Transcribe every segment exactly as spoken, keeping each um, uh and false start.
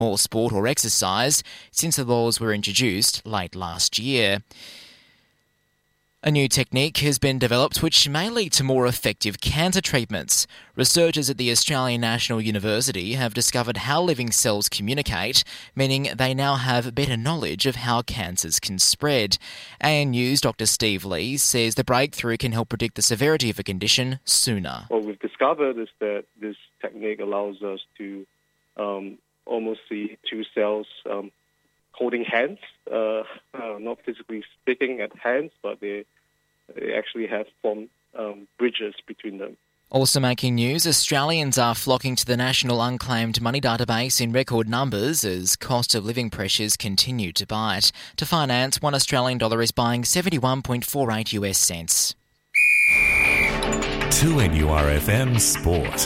or sport or exercise since the laws were introduced late last year. A new technique has been developed which may lead to more effective cancer treatments. Researchers at the Australian National University have discovered how living cells communicate, meaning they now have better knowledge of how cancers can spread. A N U's Doctor Steve Lee says the breakthrough can help predict the severity of a condition sooner. What we've discovered is that this technique allows us to um, almost see two cells um, holding hands, uh, uh, not physically speaking at hands, but they, they actually have formed um, bridges between them. Also making news, Australians are flocking to the National Unclaimed Money Database in record numbers as cost of living pressures continue to bite. To finance, one Australian dollar is buying seventy-one point four eight US cents. two N U R F M Sport.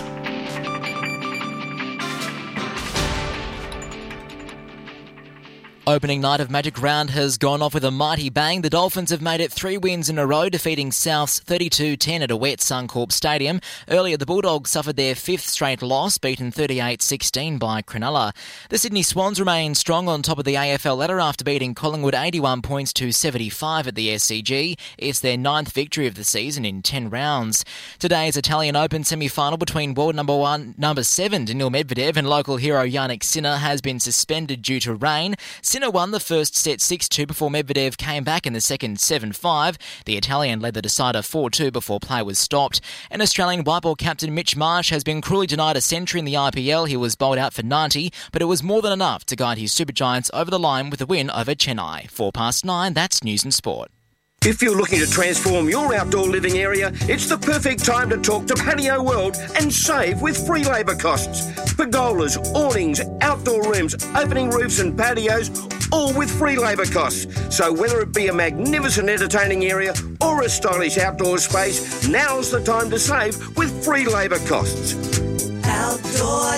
Opening night of Magic Round has gone off with a mighty bang. The Dolphins have made it three wins in a row, defeating Souths thirty-two ten at a wet Suncorp Stadium. Earlier, the Bulldogs suffered their fifth straight loss, beaten thirty-eight sixteen by Cronulla. The Sydney Swans remain strong on top of the A F L ladder after beating Collingwood eighty-one points to seventy-five at the S C G. It's their ninth victory of the season in ten rounds. Today's Italian Open semi-final between world number one, number seven Daniil Medvedev and local hero Yannick Sinner has been suspended due to rain. Sinner won the first set six two before Medvedev came back in the second seven five. The Italian led the decider four two before play was stopped. And Australian white ball captain Mitch Marsh has been cruelly denied a century in the I P L. He was bowled out for ninety, but it was more than enough to guide his Super Giants over the line with a win over Chennai. Four past nine, that's News and Sport. If you're looking to transform your outdoor living area, it's the perfect time to talk to Patio World and save with free labour costs. Pergolas, awnings, outdoor rooms, opening roofs and patios, all with free labour costs. So whether it be a magnificent entertaining area or a stylish outdoor space, now's the time to save with free labour costs. Outdoor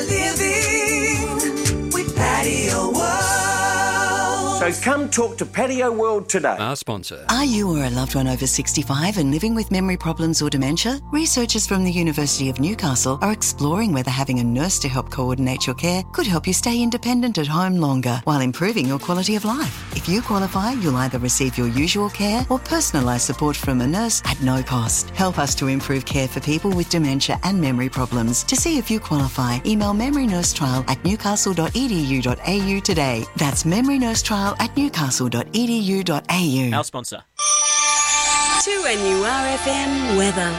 living with Patio World. So come talk to Patio World today. Our sponsor. Are you or a loved one over sixty-five and living with memory problems or dementia? Researchers from the University of Newcastle are exploring whether having a nurse to help coordinate your care could help you stay independent at home longer while improving your quality of life. If you qualify, you'll either receive your usual care or personalised support from a nurse at no cost. Help us to improve care for people with dementia and memory problems. To see if you qualify, email memorynursetrial at newcastle dot e d u dot a u today. That's memorynursetrial at newcastle dot e d u dot a u. Our sponsor. two N U R F M weather.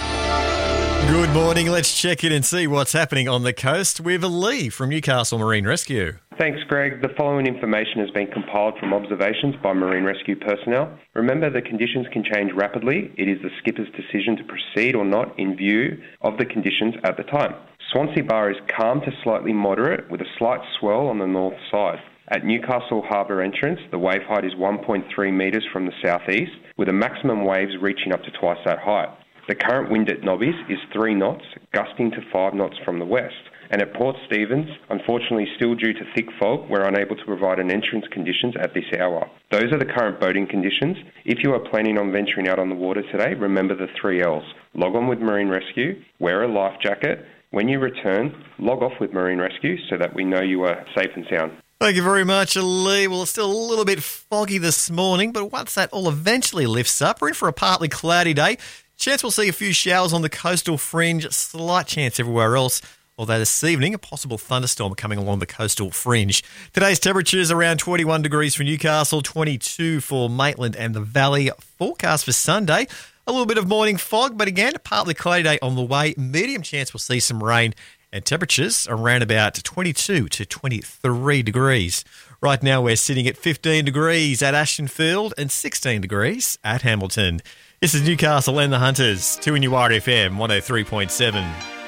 Good morning. Let's check in and see what's happening on the coast with Lee from Newcastle Marine Rescue. Thanks, Greg. The following information has been compiled from observations by Marine Rescue personnel. Remember, the conditions can change rapidly. It is the skipper's decision to proceed or not in view of the conditions at the time. Swansea Bar is calm to slightly moderate with a slight swell on the north side. At Newcastle Harbour entrance, the wave height is one point three metres from the southeast, with a maximum waves reaching up to twice that height. The current wind at Nobbies is three knots, gusting to five knots from the west. And at Port Stephens, unfortunately still due to thick fog, we're unable to provide an entrance conditions at this hour. Those are the current boating conditions. If you are planning on venturing out on the water today, remember the three L's. Log on with Marine Rescue, wear a life jacket. When you return, log off with Marine Rescue so that we know you are safe and sound. Thank you very much, Lee. Well, it's still a little bit foggy this morning, but once that all eventually lifts up, we're in for a partly cloudy day. Chance we'll see a few showers on the coastal fringe, slight chance everywhere else. Although this evening, a possible thunderstorm coming along the coastal fringe. Today's temperatures around twenty-one degrees for Newcastle, twenty-two for Maitland and the Valley. Forecast for Sunday, a little bit of morning fog, but again, a partly cloudy day on the way. Medium chance we'll see some rain. And temperatures around about twenty-two to twenty-three degrees. Right now we're sitting at fifteen degrees at Ashtonfield and sixteen degrees at Hamilton. This is Newcastle and the Hunters, two N U R F M one oh three point seven.